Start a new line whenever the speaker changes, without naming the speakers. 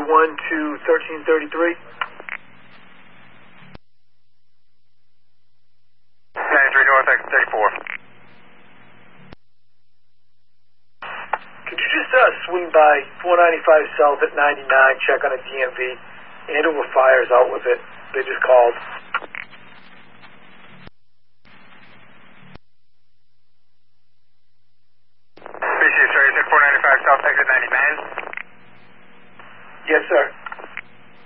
to 1333.
93 North, exit 34.
Could you just swing by 495 South at 99, check on a DMV? Andover Fire's out with it. They just called.
BC, sorry, you said 495 South, exit 99?
Yes, sir.